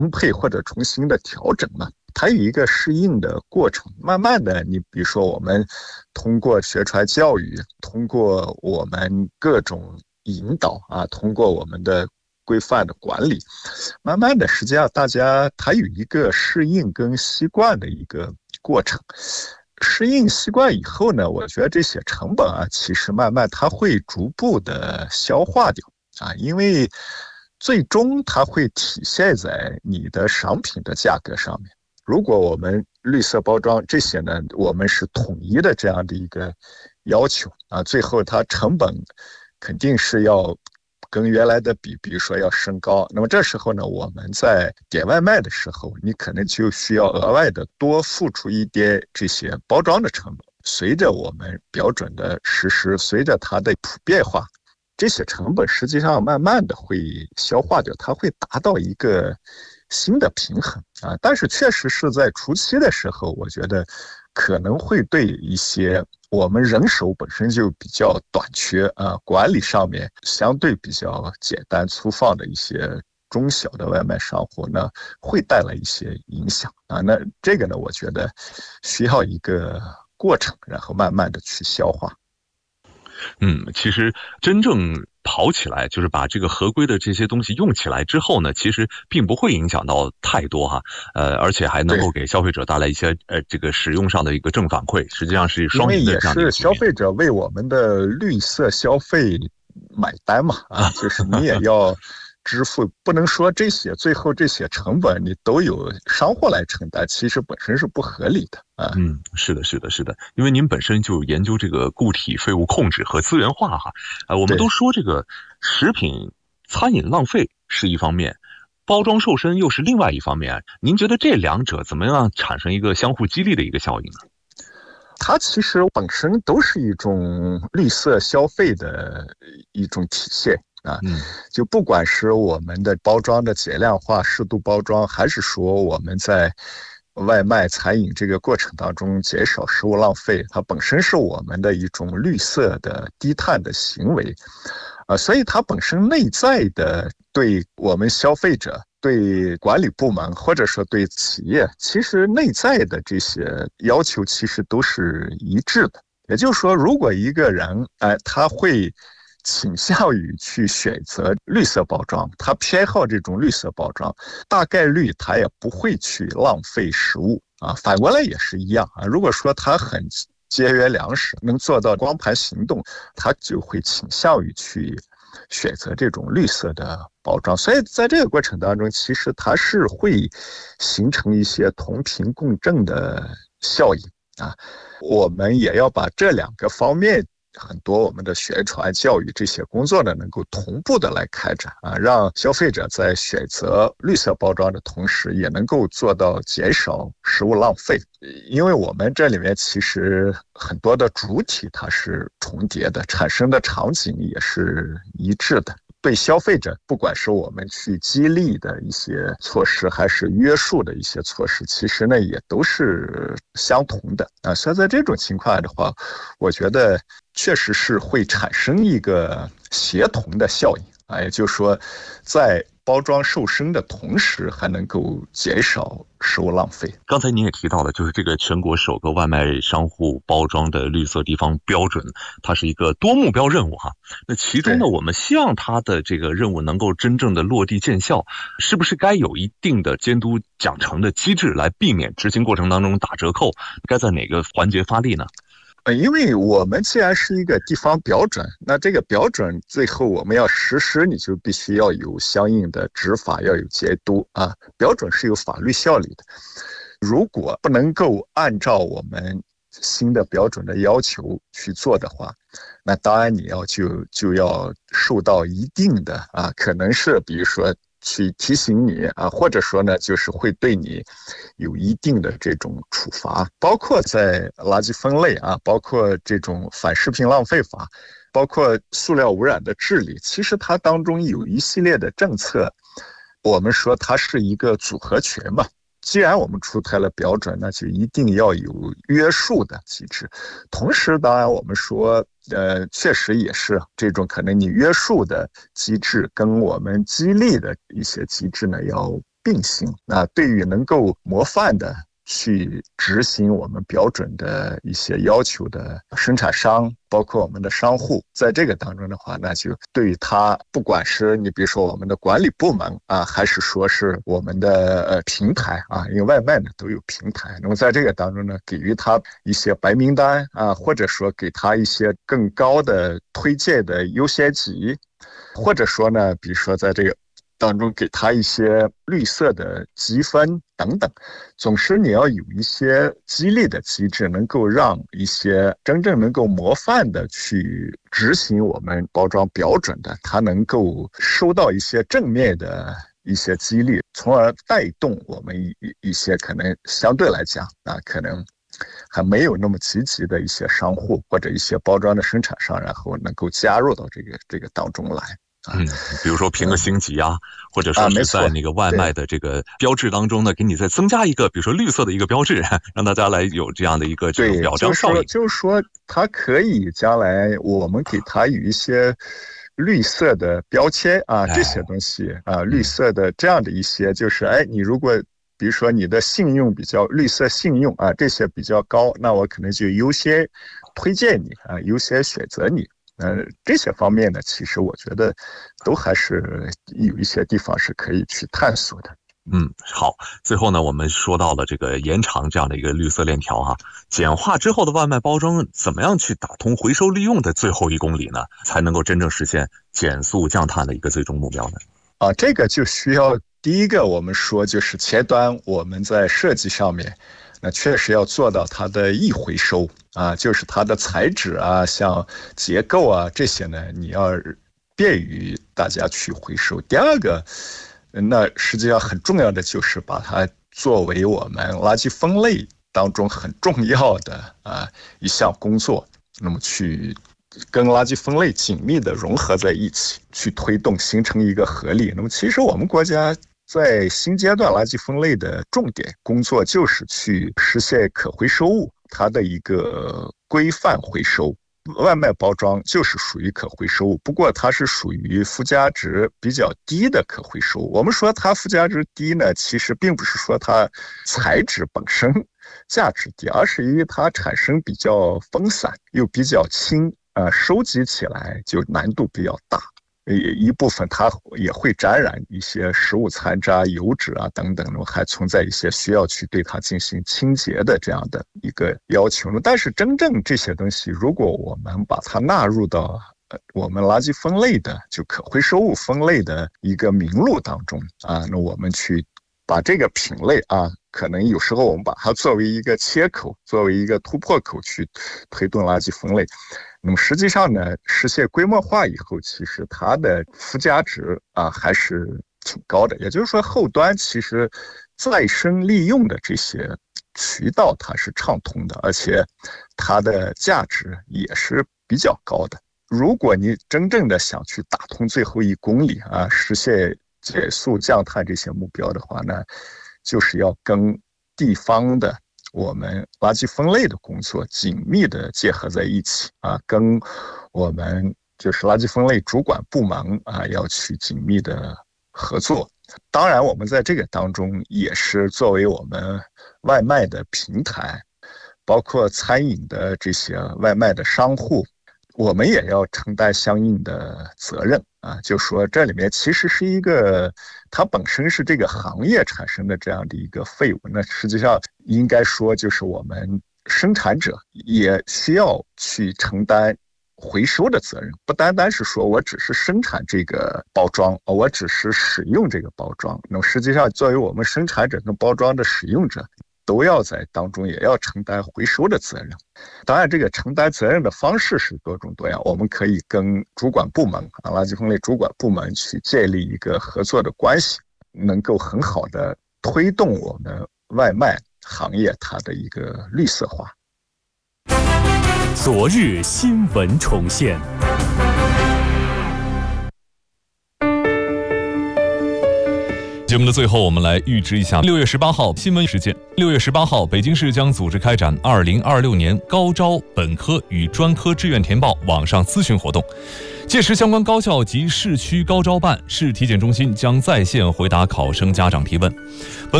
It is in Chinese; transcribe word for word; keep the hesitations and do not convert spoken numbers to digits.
配或者重新的调整嘛，它有一个适应的过程。慢慢的，你比如说我们通过学传教育，通过我们各种引导啊，通过我们的规范的管理，慢慢的，实际上大家它有一个适应跟习惯的一个过程。适应习惯以后呢，我觉得这些成本啊，其实慢慢它会逐步的消化掉啊，因为最终它会体现在你的商品的价格上面。如果我们绿色包装这些呢，我们是统一的这样的一个要求啊，最后它成本肯定是要跟原来的比，比如说要升高。那么这时候呢，我们在点外卖的时候，你可能就需要额外的多付出一点这些包装的成本。随着我们标准的实施，随着它的普遍化，这些成本实际上慢慢的会消化掉，它会达到一个新的平衡啊。但是确实是在初期的时候，我觉得可能会对一些我们人手本身就比较短缺啊，管理上面相对比较简单粗放的一些中小的外卖商户呢，会带来一些影响啊。那这个呢，我觉得需要一个过程，然后慢慢的去消化。 嗯，其实真正跑起来，就是把这个合规的这些东西用起来之后呢，其实并不会影响到太多哈，呃，而且还能够给消费者带来一些呃这个使用上的一个正反馈，实际上是双赢的这样的一个局面。 因为也是消费者为我们的绿色消费买单嘛，啊，就是你也要支付，不能说这些最后这些成本你都有商户来承担，其实本身是不合理的啊。 嗯，是的，是的，是的，因为您本身就研究这个固体废物控制和资源化哈，呃，我们都说这个食品餐饮浪费是一方面，包装瘦身又是另外一方面，您觉得这两者怎么样产生一个相互激励的一个效应呢？ 它其实本身都是一种绿色消费的一种体现啊，就不管是我们的包装的减量化、适度包装，还是说我们在外卖餐饮这个过程当中减少食物浪费，它本身是我们的一种绿色的低碳的行为啊，所以它本身内在的对我们消费者、对管理部门或者说对企业，其实内在的这些要求其实都是一致的。也就是说，如果一个人哎，他会倾向于去选择绿色包装，他偏好这种绿色包装，大概率他也不会去浪费食物啊。反过来也是一样啊。如果说他很节约粮食，能做到光盘行动，他就会倾向于去选择这种绿色的包装。所以在这个过程当中，其实它是会形成一些同频共振的效应啊。我们也要把这两个方面很多我们的宣传教育这些工作呢，能够同步的来开展啊，让消费者在选择绿色包装的同时，也能够做到减少食物浪费。因为我们这里面其实很多的主体它是重叠的，产生的场景也是一致的。对消费者，不管是我们去激励的一些措施，还是约束的一些措施，其实呢也都是相同的啊。所以在这种情况的话，我觉得确实是会产生一个协同的效应啊，也就是说，在包装瘦身的同时，还能够减少食物浪费。 刚才您也提到了，就是这个全国首个外卖商户包装的绿色地方标准，它是一个多目标任务哈。那其中呢，我们希望它的这个任务能够真正的落地见效，是不是该有一定的监督奖惩的机制来避免执行过程当中打折扣？该在哪个环节发力呢？ 因为我们既然是一个地方标准，那这个标准最后我们要实施，你就必须要有相应的执法，要有监督啊。标准是有法律效力的，如果不能够按照我们新的标准的要求去做的话，那当然你要就就要受到一定的啊，可能是比如说去提醒你啊，或者说呢，就是会对你有一定的这种处罚，包括在垃圾分类啊，包括这种反食品浪费法，包括塑料污染的治理，其实它当中有一系列的政策，我们说它是一个组合拳嘛。既然我们出台了标准，那就一定要有约束的机制。同时，当然我们说，呃，确实也是这种可能你约束的机制跟我们激励的一些机制呢要并行。那对于能够模范的去执行我们标准的一些要求的生产商，包括我们的商户，在这个当中的话，那就对于他，不管是你比如说我们的管理部门啊，还是说是我们的呃平台啊，因为外卖呢都有平台，那么在这个当中呢，给予他一些白名单啊，或者说给他一些更高的推荐的优先级，或者说呢，比如说在这个当中给他一些绿色的积分等等，总是你要有一些激励的机制，能够让一些真正能够模范的去执行我们包装标准的，他能够收到一些正面的一些激励，从而带动我们一一些可能相对来讲啊，可能还没有那么积极的一些商户或者一些包装的生产商，然后能够加入到这个这个当中来。 嗯，比如说评个星级啊，或者说是在那个外卖的这个标志当中呢，给你再增加一个，比如说绿色的一个标志，让大家来有这样的一个这种表彰效应。 就是说，它可以将来我们给它有一些绿色的标签啊，这些东西啊，绿色的这样的一些，就是哎，你如果比如说你的信用比较绿色信用啊，这些比较高，那我可能就优先推荐你啊，优先选择你。呃，这些方面呢，其实我觉得都还是有一些地方是可以去探索的。 嗯，好。最后呢，我们说到了这个延长这样的一个绿色链条哈，简化之后的外卖包装怎么样去打通回收利用的最后一公里呢，才能够真正实现减速降碳的一个最终目标呢？ 啊，这个就需要第一个我们说就是前端我们在设计上面。那确实要做到它的易回收啊，就是它的材质啊，像结构啊这些呢，你要便于大家去回收。第二个，那实际上很重要的就是把它作为我们垃圾分类当中很重要的啊一项工作，那么去跟垃圾分类紧密的融合在一起，去推动形成一个合力。那么其实我们国家在新阶段垃圾分类的重点工作就是去实现可回收物它的一个规范回收。外卖包装就是属于可回收物，不过它是属于附加值比较低的可回收物。我们说它附加值低呢，其实并不是说它材质本身价值低，而是因为它产生比较分散又比较轻，呃，收集起来就难度比较大。一部分它也会沾染一些食物残渣、油脂啊等等，还存在一些需要去对它进行清洁的这样的一个要求。但是真正这些东西，如果我们把它纳入到我们垃圾分类的就可回收物分类的一个名录当中啊，那我们去把这个品类啊，可能有时候我们把它作为一个切口，作为一个突破口去推动垃圾分类。那么实际上呢，实现规模化以后，其实它的附加值啊还是挺高的。也就是说，后端其实再生利用的这些渠道它是畅通的，而且它的价值也是比较高的。如果你真正的想去打通最后一公里啊，实现减速降碳这些目标的话呢，就是要跟地方的我们垃圾分类的工作紧密的结合在一起啊，跟我们就是垃圾分类主管部门啊要去紧密的合作。当然我们在这个当中也是作为我们外卖的平台，包括餐饮的这些外卖的商户，我们也要承担相应的责任啊，就说这里面其实是一个它本身是这个行业产生的这样的一个废物，那实际上应该说就是我们生产者也需要去承担回收的责任，不单单是说我只是生产这个包装，我只是使用这个包装，那么实际上作为我们生产者跟包装的使用者都要在当中也要承担回收的责任。当然这个承担责任的方式是多种多样，我们可以跟主管部门啊，垃圾分类主管部门去建立一个合作的关系，能够很好的推动我们外卖行业它的一个绿色化。 昨日新闻重现。 节目的最后，我们来预知一下六月十八号新闻事件。六月十八号，北京市将组织开展二零二六年高招本科与专科志愿填报网上咨询活动，届时相关高校及市区高招办、市体检中心将在线回答考生家长提问。